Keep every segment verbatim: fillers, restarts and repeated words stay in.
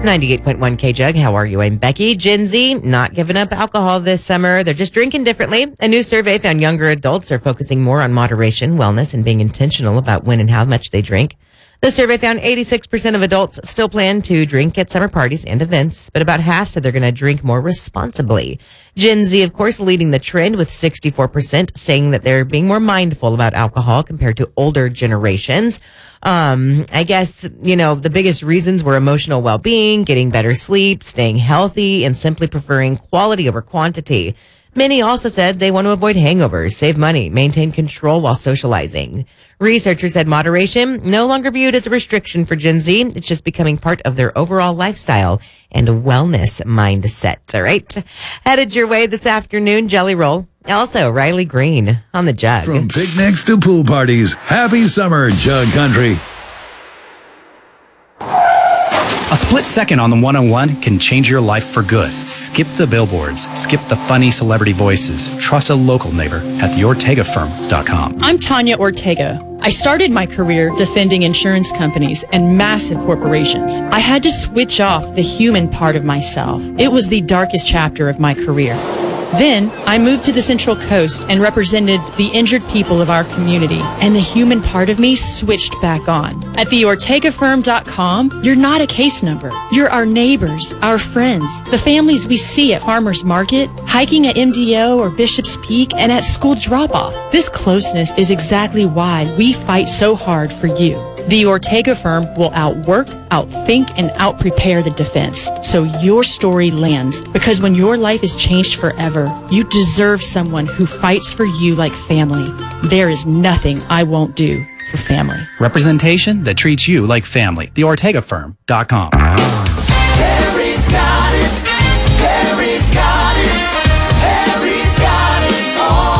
ninety-eight point one K-Jug, how are you? I'm Becky. Gen Z, not giving up alcohol this summer. They're just drinking differently. A new survey found younger adults are focusing more on moderation, wellness, and being intentional about when and how much they drink. The survey found eighty-six percent of adults still plan to drink at summer parties and events, but about half said they're going to drink more responsibly. Gen Z, of course, leading the trend with sixty-four percent saying that they're being more mindful about alcohol compared to older generations. Um, I guess, you know, the biggest reasons were emotional well-being, getting better sleep, staying healthy, and simply preferring quality over quantity. Many also said they want to avoid hangovers, save money, maintain control while socializing. Researchers said moderation no longer viewed as a restriction for Gen Z. It's just becoming part of their overall lifestyle and wellness mindset. All right. Headed your way this afternoon, Jelly Roll. Also, Riley Green on the Jug. From picnics to pool parties, happy summer, Jug Country. A split second on the one oh one can change your life for good. Skip the billboards. Skip the funny celebrity voices. Trust a local neighbor at the ortega firm dot com. I'm Tanya Ortega. I started my career defending insurance companies and massive corporations. I had to switch off the human part of myself. It was the darkest chapter of my career. Then, I moved to the Central Coast and represented the injured people of our community, and the human part of me switched back on. At the ortega firm dot com, you're not a case number. You're our neighbors, our friends, the families we see at Farmers Market, hiking at M D O or Bishop's Peak, and at school drop-off. This closeness is exactly why we fight so hard for you. The Ortega firm will outwork, outthink, and outprepare the defense so your story lands. Because when your life is changed forever, you deserve someone who fights for you like family. There is nothing I won't do for family. Representation that treats you like family. the ortega firm dot com. Harry's got it. Harry's got it. Harry's got it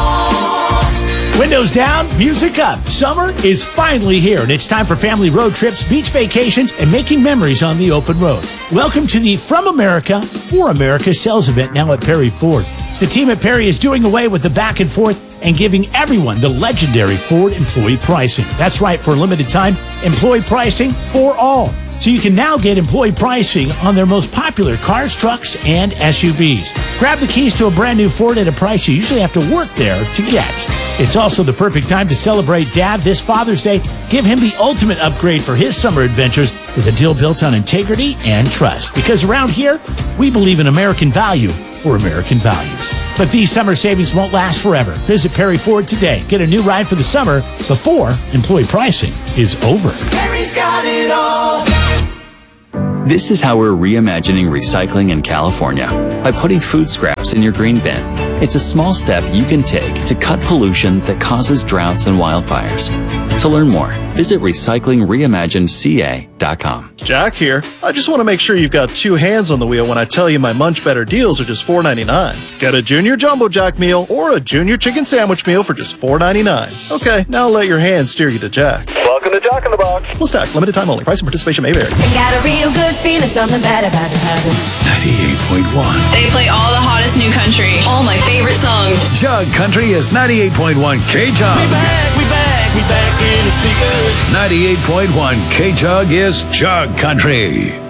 all. Windows down, music up. Summer is finally here, and it's time for family road trips, beach vacations, and making memories on the open road. Welcome to the From America for America sales event now at Perry Ford. The team at Perry is doing away with the back and forth and giving everyone the legendary Ford employee pricing. That's right, for a limited time, employee pricing for all. So you can now get employee pricing on their most popular cars, trucks, and S U Vs. Grab the keys to a brand new Ford at a price you usually have to work there to get. It's also the perfect time to celebrate Dad this Father's Day. Give him the ultimate upgrade for his summer adventures with a deal built on integrity and trust. Because around here, we believe in American value or American values. But these summer savings won't last forever. Visit Perry Ford today. Get a new ride for the summer before employee pricing is over. Harry's got it all. This is how we're reimagining recycling in California, by putting food scraps in your green bin. It's a small step you can take to cut pollution that causes droughts and wildfires. To learn more, visit recycling reimagined c a dot com. Jack here. I just want to make sure you've got two hands on the wheel when I tell you my Munch Better deals are just four ninety-nine. Get a Junior Jumbo Jack meal or a Junior Chicken Sandwich meal for just four ninety-nine. Okay, now let your hands steer you to Jack. Welcome to Jack in the Box. Plus tax, limited time only. Price and participation may vary. I got a real good feeling, something bad about to happen. ninety-eight point one. They play all the hottest new country, all my favorite songs. Jug Country is ninety-eight point one K-Jug. We back, we back, we back in the speakers. ninety-eight point one K-Jug is Jug Country.